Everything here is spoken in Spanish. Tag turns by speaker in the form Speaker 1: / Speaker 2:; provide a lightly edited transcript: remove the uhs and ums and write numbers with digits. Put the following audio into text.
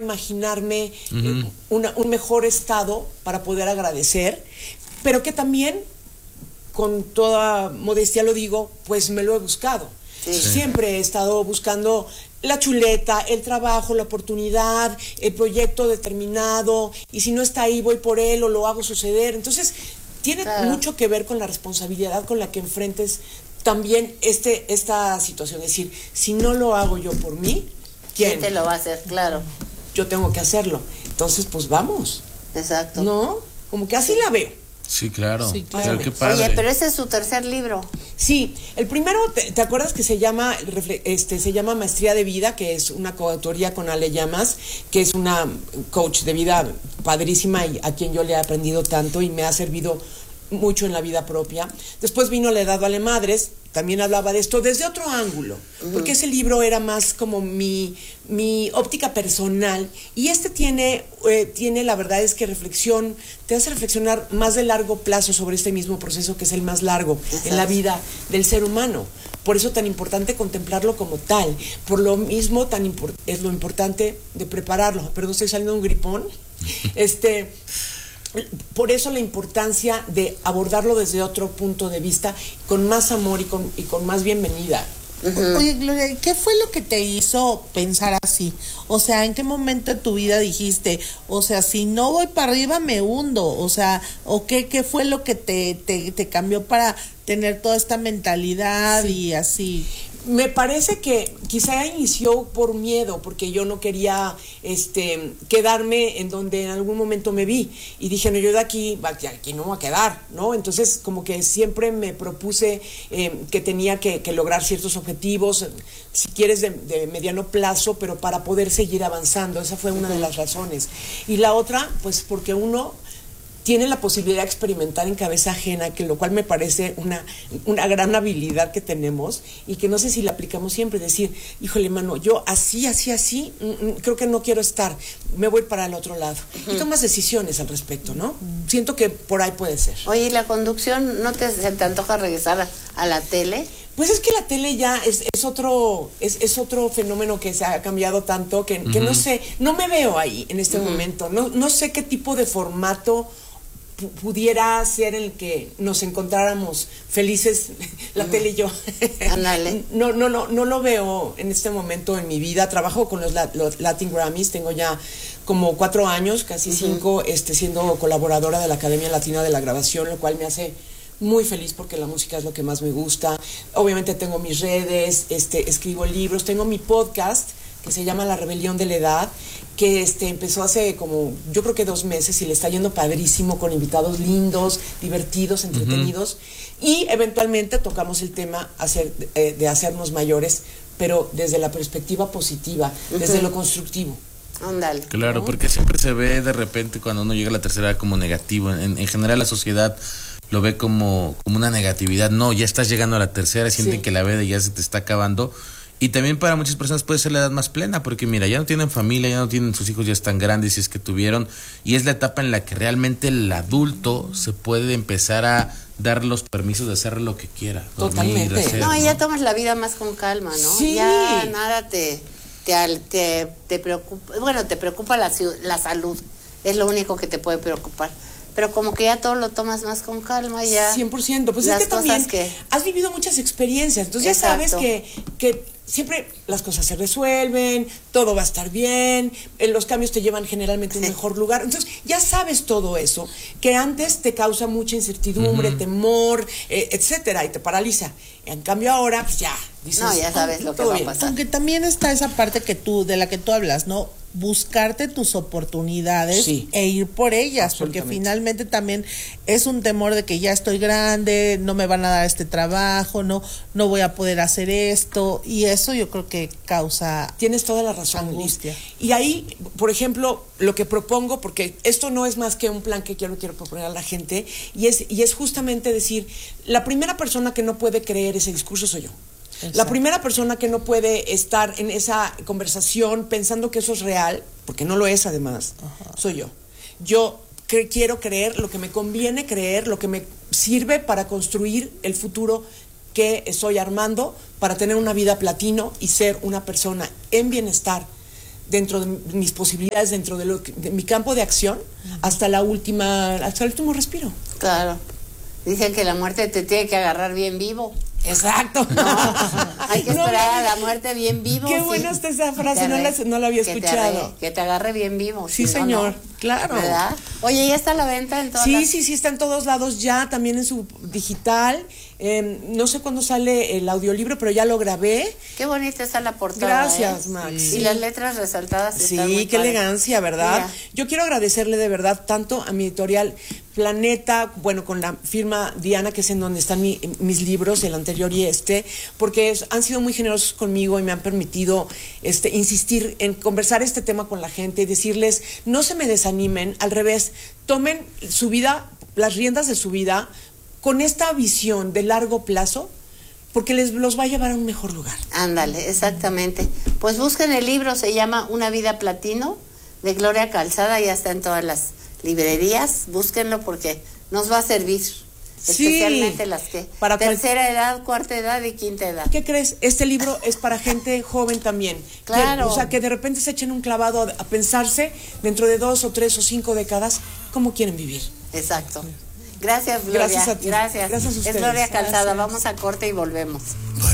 Speaker 1: imaginarme un mejor estado para poder agradecer, pero que también, con toda modestia lo digo, pues me lo he buscado. Sí. Siempre he estado buscando la chuleta, el trabajo, la oportunidad, el proyecto determinado, y si no está ahí voy por él o lo hago suceder. Entonces tiene mucho que ver con la responsabilidad con la que enfrentes también esta situación. Es decir, si no lo hago yo por mí, ¿quién
Speaker 2: te lo va a hacer? Claro.
Speaker 1: Yo tengo que hacerlo. Entonces, pues vamos.
Speaker 2: Exacto.
Speaker 1: ¿No? Como que así la veo.
Speaker 3: Sí, claro.
Speaker 1: Sí, claro.
Speaker 3: Qué padre.
Speaker 2: Oye, pero ese es su tercer libro.
Speaker 1: Sí, el primero, ¿te acuerdas que se llama Maestría de Vida, que es una coautoría con Ale Llamas, que es una coach de vida padrísima y a quien yo le he aprendido tanto y me ha servido mucho en la vida propia? Después vino La Edad Vale Madres, también hablaba de esto desde otro ángulo, porque ese libro era más como mi óptica personal, y tiene la verdad es que te hace reflexionar más de largo plazo sobre este mismo proceso, que es el más largo en la vida del ser humano. Por eso tan importante contemplarlo como tal, por lo mismo es lo importante de prepararlo. Perdón, estoy saliendo de un gripón. Por eso la importancia de abordarlo desde otro punto de vista, con más amor y con más bienvenida.
Speaker 4: Oye, Gloria, ¿qué fue lo que te hizo pensar así? O sea, ¿en qué momento de tu vida dijiste, o sea, si no voy para arriba me hundo? O sea, ¿o qué fue lo que te cambió para tener toda esta mentalidad y así?
Speaker 1: Me parece que quizá inició por miedo, porque yo no quería quedarme en donde en algún momento me vi, y dije, no, yo de aquí no me voy a quedar, ¿no? Entonces como que siempre me propuse que tenía que lograr ciertos objetivos, si quieres de mediano plazo, pero para poder seguir avanzando. Esa fue una de las razones. Y la otra, pues porque uno tiene la posibilidad de experimentar en cabeza ajena, que lo cual me parece una gran habilidad que tenemos, y que no sé si la aplicamos siempre. Decir, híjole, mano, yo así, creo que no quiero estar, me voy para el otro lado. Y tomas decisiones al respecto, ¿no? Siento que por ahí puede ser.
Speaker 2: Oye, ¿y la conducción no se te antoja regresar a la tele?
Speaker 1: Pues es que la tele ya es otro fenómeno que se ha cambiado tanto que no sé, no me veo ahí en este momento. No sé qué tipo de formato pudiera ser en el que nos encontráramos felices, la tele y yo. No lo veo en este momento en mi vida. Trabajo con los Latin Grammys, tengo ya como 4 años, casi 5, siendo colaboradora de la Academia Latina de la Grabación, lo cual me hace muy feliz porque la música es lo que más me gusta. Obviamente tengo mis redes, escribo libros, tengo mi podcast que se llama La Rebelión de la Edad, que empezó hace como, yo creo que 2 meses, y le está yendo padrísimo, con invitados lindos, divertidos, entretenidos, y eventualmente tocamos el tema de hacernos mayores, pero desde la perspectiva positiva, desde lo constructivo.
Speaker 2: Ándale.
Speaker 3: Claro,
Speaker 1: ¿no?
Speaker 3: Porque siempre se ve de repente cuando uno llega a la tercera edad como negativo. En general la sociedad lo ve como una negatividad. No, ya estás llegando a la tercera, sienten que la vida ya se te está acabando. Y también para muchas personas puede ser la edad más plena, porque mira, ya no tienen familia, ya no tienen, sus hijos ya están grandes, si es que tuvieron, y es la etapa en la que realmente el adulto se puede empezar a dar los permisos de hacer lo que quiera.
Speaker 1: Totalmente.
Speaker 3: Dormir, hacer,
Speaker 2: No, ya tomas la vida más con calma, ¿no?
Speaker 1: Sí.
Speaker 2: Ya nada te preocupa. Bueno, te preocupa la salud, es lo único que te puede preocupar. Pero como que ya todo lo tomas más con calma, ya.
Speaker 1: 100%. Pues es que también has vivido muchas experiencias, entonces ya sabes que siempre las cosas se resuelven, todo va a estar bien, los cambios te llevan generalmente a un mejor lugar. Entonces ya sabes todo eso, que antes te causa mucha incertidumbre, temor, etcétera, y te paraliza. En cambio ahora, pues ya, dices,
Speaker 2: no, ya sabes lo que va a pasar.
Speaker 4: Aunque también está esa parte de la que tú hablas, ¿no? Buscarte tus oportunidades e ir por ellas, porque finalmente también es un temor de que ya estoy grande, no me van a dar este trabajo, no voy a poder hacer esto, y eso yo creo que causa,
Speaker 1: tienes toda la razón,
Speaker 4: angustia.
Speaker 1: Y ahí, por ejemplo, lo que propongo, porque esto no es más que un plan que quiero proponer a la gente, y es justamente decir, la primera persona que no puede creer ese discurso soy yo. Exacto. La primera persona que no puede estar en esa conversación pensando que eso es real, porque no lo es además, soy yo. Yo quiero creer lo que me conviene creer, lo que me sirve para construir el futuro que estoy armando, para tener una vida platino y ser una persona en bienestar, dentro de mis posibilidades, dentro de mi campo de acción, hasta el último respiro.
Speaker 2: Claro. Dicen que la muerte te tiene que agarrar bien vivo.
Speaker 1: Exacto.
Speaker 2: No, hay que esperar a la muerte bien vivo.
Speaker 1: Qué buena está esa frase, no la había escuchado.
Speaker 2: Que te agarre bien vivo.
Speaker 1: Sí, señor, claro.
Speaker 2: ¿Verdad? Oye, ¿ya está a la venta en todas
Speaker 1: Sí, está en todos lados ya, también en su digital. No sé cuándo sale el audiolibro, pero ya lo grabé.
Speaker 2: Qué bonita está la portada.
Speaker 1: Gracias, Max.
Speaker 2: Y las letras resaltadas están muy
Speaker 1: qué
Speaker 2: padres.
Speaker 1: elegancia, ¿verdad?
Speaker 2: Mira.
Speaker 1: Yo quiero agradecerle de verdad tanto a mi editorial Planeta, bueno, con la firma Diana, que es en donde están mis libros, el anterior y porque han sido muy generosos conmigo y me han permitido insistir en conversar este tema con la gente y decirles, no se me desanimen, al revés, tomen su vida, las riendas de su vida, con esta visión de largo plazo, porque los va a llevar a un mejor lugar.
Speaker 2: Ándale, exactamente. Pues busquen el libro, se llama Una vida platino, de Gloria Calzada, ya está en todas las librerías, búsquenlo porque nos va a servir, especialmente las que para tercera edad, cuarta edad y quinta edad.
Speaker 1: ¿Qué crees? Este libro es para gente joven también.
Speaker 2: Claro.
Speaker 1: O sea, que de repente se echen un clavado a pensarse dentro de 2 o 3 o 5 décadas cómo quieren vivir.
Speaker 2: Exacto. Gracias, Gloria.
Speaker 1: Gracias a ti.
Speaker 2: Gracias.
Speaker 1: Gracias a ustedes.
Speaker 2: Es Gloria Calzada.
Speaker 1: Gracias.
Speaker 2: Vamos a corte y volvemos.